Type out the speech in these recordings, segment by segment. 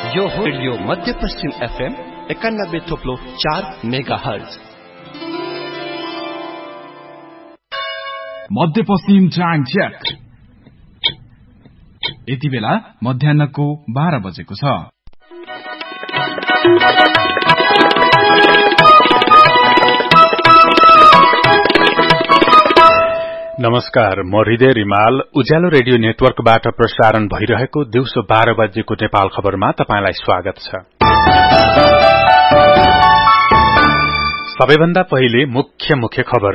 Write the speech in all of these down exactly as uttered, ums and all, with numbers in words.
यो हो रेडियो मध्यपश्चिम एफएम एकानब्बे थोप्लो चार मेगा हर्ज। मध्यपश्चिम टाइम चेक। यति बेला मध्याहको बाह्र बजेको छ। नमस्कार, म हृदय रिमाल। उज्यालो रेडियो नेटवर्कबाट प्रसारण भइरहेको दिउँसो बाह्र बजेको नेपाल खबरमा तपाईंलाई स्वागत छ। सबैभन्दा पहिले मुख्य मुख्य खबर।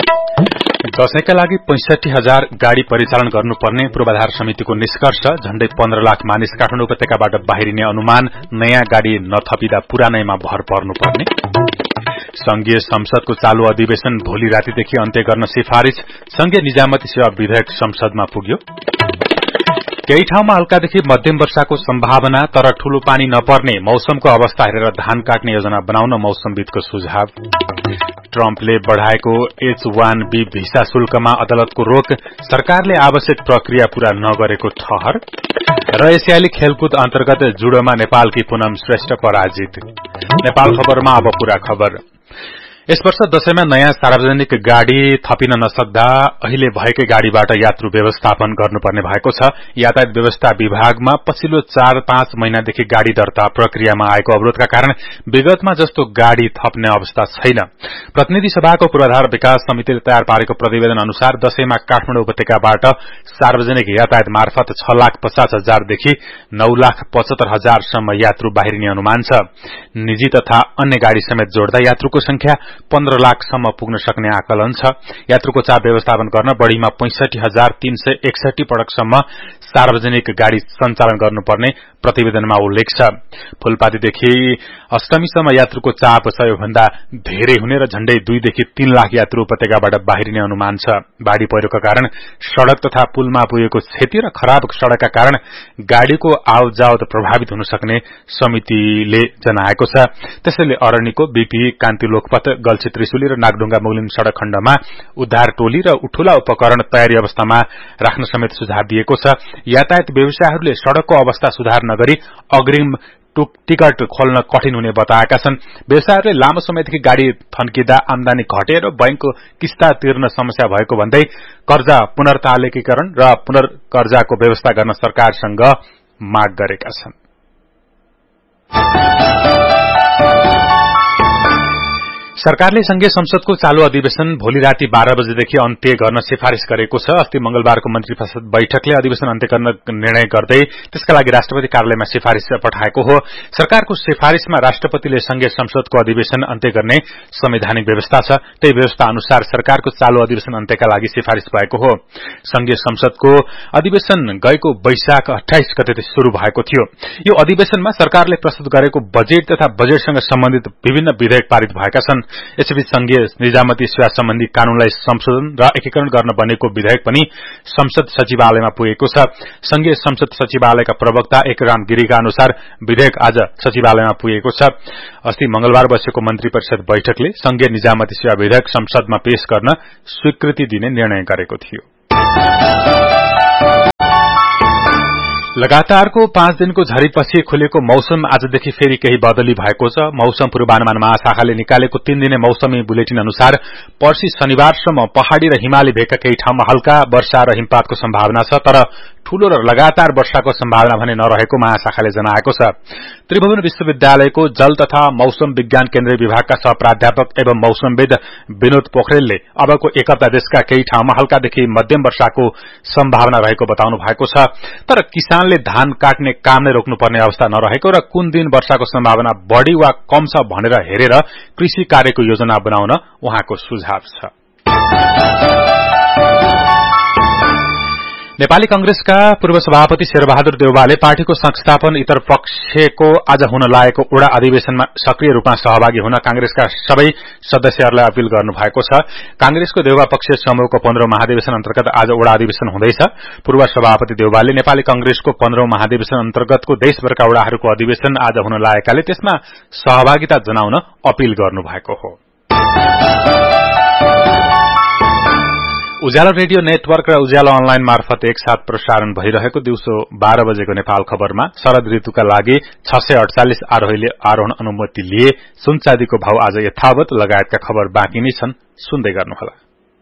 दशैंका लागि पैंसठी हजार गाड़ी परिचालन गर्नुपर्ने पूर्वाधार समितिको निष्कर्ष। झण्डै पन्ध्र लाख मानिस काठमाडौँ उपत्यकाबाट बाहिरिने अनुमान। नयाँ गाड़ी नथपिदा पुरानैमा भर पर्नुपर्ने। संघीय संसदको चालू अधिवेशन भोलि रातिदेखि अन्त्य गर्न सिफारिश। संघीय निजामती सेवा विधेयक संसदमा पुग्यो। केही ठाउँमा हल्कादेखि मध्यम वर्षाको सम्भावना, तर ठूलो पानी नपर्ने। मौसमको अवस्था हेरेर धान काट्ने योजना बनाउन मौसमविदको सुझाव। ट्रम्पले बढ़ाएको एच वान बी भिसा शुल्कमा अदालतको रोक। सरकारले आवश्यक प्रक्रिया पूरा नगरेको ठहर। र एसियाली खेलकुद अन्तर्गत जुडोमा नेपालकी पूनम श्रेष्ठ पराजित। नेपाल खबरमा अब पूरा खबर। यस वर्ष दशैंमा नयाँ सार्वजनिक गाड़ी थपिन नसक्दा अहिले भएकै गाड़ीबाट यात्रु व्यवस्थापन गर्नुपर्ने भएको छ। यातायात व्यवस्था विभागमा पछिल्लो चार पाँच महिनादेखि गाड़ी दर्ता प्रक्रियामा आएको अवरोधका कारण विगतमा जस्तो गाड़ी थप्ने अवस्था छैन। प्रतिनिधि सभाको पूर्वाधार विकास समितिले तयार पारेको प्रतिवेदन अनुसार दशैंमा काठमाडौँ उपत्यकाबाट सार्वजनिक यातायात मार्फत छ लाख पचास हजारदेखि नौ लाख पचहत्तर हजारसम्म यात्रु बाहिरिने अनुमान छ। निजी तथा अन्य गाड़ी समेत जोड्दा यात्रुको संख्या पन्ध्र लाखसम्म पुग्न सक्ने आकलन छ। यात्रुको चाप व्यवस्थापन गर्न बढ़ीमा पैंसठी हजार तीन सय एकसठी पटकसम्म सार्वजनिक गाड़ी सञ्चालन गर्नुपर्ने प्रतिवेदनमा उल्लेख छ। फूलपातीदेखि अष्टमीसम्म यात्रुको चाप सबैभन्दा धेरै हुने र झण्डै दुईदेखि तीन लाख यात्रु उपत्यकाबाट बाहिरिने अनुमान छ। बाढ़ी पहिरोका कारण सड़क तथा पुलमा पुगेको क्षति र खराब सड़कका कारण गाड़ीको आवजावत प्रभावित हुन सक्ने समितिले जनाएको छ। त्यसैले अरण्यको बीपी कान्ति लोकपथ गल्छी त्रिशुली र नागढुंगा मुगलिन सड़क खण्डमा उद्धार टोली र ठूला उपकरण तयारी अवस्थामा राख्न समेत सुझाव दिएको छ। यातायात व्यवसायीहरूले सड़कको अवस्था सुधार नगरी अग्रिम टिकट खोल्न कठिन हुने बताएका छन्। व्यवसायीहरूले लामो समयदेखि गाड़ी थन्किँदा आमदानी घटेर बैंकको किस्ता तिर्न समस्या भएको भन्दै कर्जा पुनर्तालिकीकरण र पुनर्कर्जाको व्यवस्था गर्न सरकारसँग माग गरेका छन्। सरकारले संघीय संसदको चालू अधिवेशन भोलि राति बाह्र बजेदेखि अन्त्य गर्न सिफारिश गरेको छ। अस्ति मंगलबारको मन्त्री परिषद बैठकले अधिवेशन अन्त्य गर्न निर्णय गर्दै त्यसका लागि राष्ट्रपति कार्यालयमा सिफारिश पठाएको हो। सरकारको सिफारिशमा राष्ट्रपतिले संघीय संसदको अधिवेशन अन्त्य गर्ने संवैधानिक व्यवस्था छ। त्यही व्यवस्था अनुसार सरकारको चालू अधिवेशन अन्त्यका लागि सिफारिश भएको हो। संघीय संसदको अधिवेशन गएको वैशाख अट्ठाइस गते शुरू भएको थियो। यो अधिवेशनमा सरकारले प्रस्तुत गरेको बजेट तथा बजेटसँग सम्बन्धित विभिन्न विधेयक पारित भएका छन्। यसैबीच संघीय निजामती सेवा सम्बन्धी कानूनलाई संशोधन र एकीकरण गर्न बनेको विधेयक पनि संसद सचिवालयमा पुगेको छ। संघीय संसद सचिवालयका प्रवक्ता एकराम गिरीका अनुसार विधेयक आज सचिवालयमा पुगेको छ। अस्ति मंगलबार बसेको मन्त्री परिषद बैठकले संघीय निजामती सेवा विधेयक संसदमा पेश गर्न स्वीकृति दिने निर्णय गरेको थियो। लगातारको पाँच दिनको झरीपछि खुलेको मौसम आजदेखि फेरि केही बदली भएको छ। मौसम पूर्वानुमान महाशाखाले निकालेको तीन दिने मौसमी बुलेटिन अनुसार पर्सि शनिबारसम्म पहाड़ी र हिमाली भेगका केही ठाउँमा हल्का वर्षा र हिमपातको सम्भावना छ, तर ठूलो र लगातार वर्षाको सम्भावना भने नरहेको महाशाखाले जनाएको छ। त्रिभुवन विश्वविद्यालयको जल तथा मौसम विज्ञान केन्द्रीय विभागका सहप्राध्यापक एवं मौसमविद विनोद पोखरेलले अबको एक हप्ता देशका केही ठाउँमा हल्कादेखि मध्यम वर्षाको सम्भावना रहेको बताउनु भएको छ। तर किसानले धान काट्ने काम नै रोक्नुपर्ने अवस्था नरहेको र कुन दिन वर्षाको सम्भावना बढ़ी वा कम छ भनेर हेरेर कृषि कार्यको योजना बनाउन उहाँको सुझाव छ। नेपाली कंग्रेसका पूर्व सभापति शेरबहादुर देउवाले पार्टीको संस्थापन इतर पक्षको आज हुन लागेको वडा अधिवेशनमा सक्रिय रूपमा सहभागी हुन कांग्रेसका सबै सदस्यहरूलाई अपील गर्नु भएको छ। कांग्रेसको देउवा पक्षीय समूहको पन्ध्रौं महाधिवेशन अन्तर्गत आज वडा अधिवेशन हुँदैछ। पूर्व सभापति देउवाले नेपाली कंग्रेसको पन्ध्रौं महाधिवेशन अन्तर्गतको देशभरका वडाहरूको अधिवेशन आज हुन लागेकाले त्यसमा सहभागिता जनाउन अपील गर्नु भएको हो। उज्यालो रेडियो नेटवर्क र उज्यालो अनलाइन मार्फत एकसाथ प्रसारण भइरहेको दिउँसो बाह्र बजेको नेपाल खबरमा शरद ऋतुका लागि छ सय अडचालिस आरोहीले आरोहण अनुमति लिए, सुनचाँदीको भाव आज यथावत लगायतका खबर बाँकी नै छन्। सुन्दै गर्नुहोला।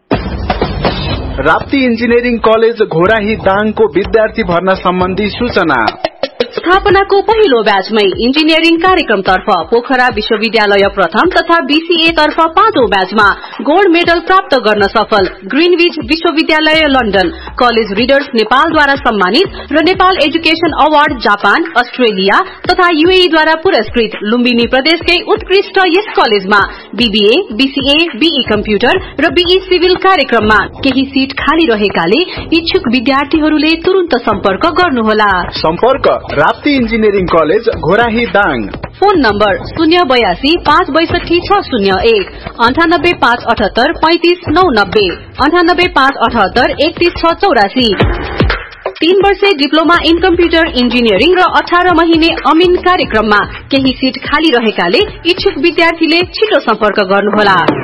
राप्ती इन्जिनियरिङ कलेज घोराही दाङको विद्यार्थी भर्ना सम्बन्धी सूचना। स्थापनाको पहिलो ब्याचमै इन्जिनियरिङ कार्यक्रमतर्फ पोखरा विश्वविद्यालय प्रथम तथा बीसीए तर्फ पाँचौं ब्याचमा गोल्ड मेडल प्राप्त गर्न सफल ग्रीनविच विश्वविद्यालय लन्डन, कलेज रिडर्स नेपालद्वारा सम्मानित र Nepal education award Japan, Australia तथा यूएईद्वारा पुरस्कृत लुम्बिनी प्रदेशकै उत्कृष्ट यस कलेजमा बीबीए, बीसीए, बीई कम्प्युटर र बीई सिभिल कार्यक्रममा केही सीट खाली रहेकाले इच्छुक विद्यार्थीहरूले तुरुन्त सम्पर्क गर्नुहोला। सम्पर्क Rapti engineering college Ghorahi Dang. Phone number शून्य बयासी पाँच बैसठी छ शून्य एक अन्ठानब्बे पाँच अठहत्तर पैंतिस नौ नब्बे अन्ठानब्बे पाँच अठहत्तर एकतीस छ चौरासी। तीन वर्षे डिप्लोमा इन कम्प्युटर इन्जिनियरिङ र अठार महिने अमिन कार्यक्रममा केही सीट खाली रहेकाले इच्छुक विद्यार्थीले छिटो सम्पर्क गर्नुहोला।